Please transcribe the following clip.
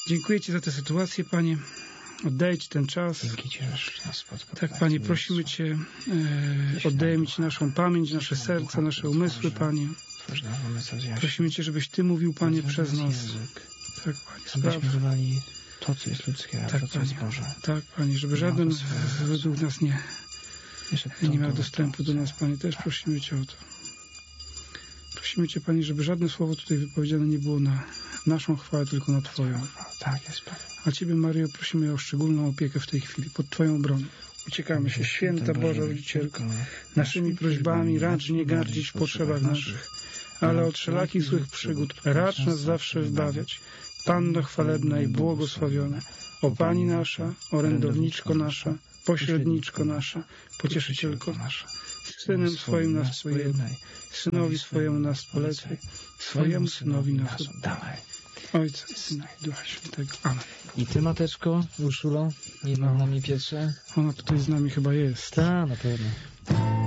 Dziękuję Ci za tę sytuację, Panie. Oddaję Ci ten czas. Dzięki Ci, że nas spotkał. Tak, Panie, prosimy Cię, oddajemy Ci naszą pamięć, nasze serca, nasze umysły, Panie. Prosimy Cię, żebyś Ty mówił, Panie, przez nas. Tak, Panie, spraw. Abyśmy wydali to, co jest ludzkie, a tak, to, co Panie, jest Boże. Tak, Panie, żeby żaden według nas nie miał dostępu do nas, Panie. Też prosimy Cię o to. Prosimy Cię, Panie, żeby żadne słowo tutaj wypowiedziane nie było na naszą chwałę, tylko na Twoją. Tak jest, Panie. A Ciebie, Maryjo, prosimy o szczególną opiekę w tej chwili, pod Twoją obroną. Uciekamy się, Święta Boża Rodzicielko, naszymi prośbami racz nie gardzić w potrzebach naszych, ale od wszelakich złych przygód racz nas zawsze wybawiać. Panno chwalebna i błogosławiona, o Pani nasza, orędowniczko nasza, pośredniczko nasza, pocieszycielko nasza, Synem swoim nas pojednaj, Synowi swojemu nas polecaj, swojemu Synowi nas oddawaj. Ojca i Syna i Ducha Świętego. Amen. I Ty, Mateczko, Urszulo, nie nad nami Pietrze? Ona tutaj z nami chyba jest. Tak, na pewno.